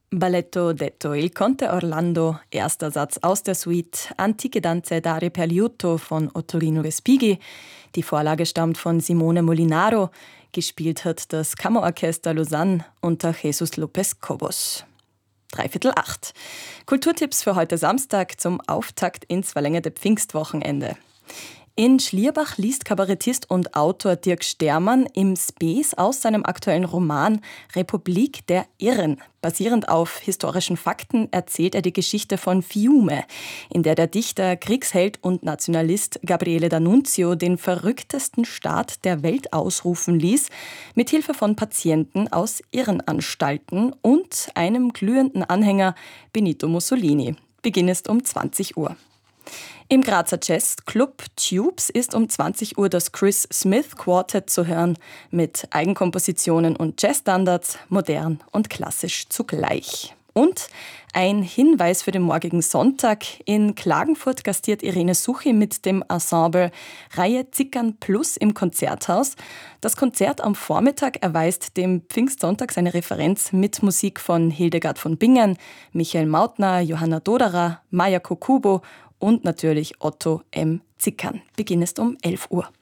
Balletto detto Il Conte Orlando, erster Satz aus der Suite Antiche danze d'aria per liuto von Ottorino Respighi. Die Vorlage stammt von Simone Molinaro. Gespielt hat das Kammerorchester Lausanne unter Jesus Lopez Cobos. 7:45. Kulturtipps für heute Samstag zum Auftakt ins verlängerte Pfingstwochenende. In Schlierbach liest Kabarettist und Autor Dirk Stermann im Spes aus seinem aktuellen Roman Republik der Irren. Basierend auf historischen Fakten erzählt er die Geschichte von Fiume, in der Dichter, Kriegsheld und Nationalist Gabriele D'Annunzio den verrücktesten Staat der Welt ausrufen ließ, mithilfe von Patienten aus Irrenanstalten und einem glühenden Anhänger Benito Mussolini. Beginn ist um 20 Uhr. Im Grazer Jazzclub Tubes ist um 20 Uhr das Chris Smith Quartet zu hören mit Eigenkompositionen und Jazzstandards, modern und klassisch zugleich. Und ein Hinweis für den morgigen Sonntag. In Klagenfurt gastiert Irene Suchi mit dem Ensemble Reihe Zickern Plus im Konzerthaus. Das Konzert am Vormittag erweist dem Pfingstsonntag seine Referenz mit Musik von Hildegard von Bingen, Michael Mautner, Johanna Doderer, Maja Kokubo und natürlich Otto M. Zickern. Beginn ist um 11 Uhr.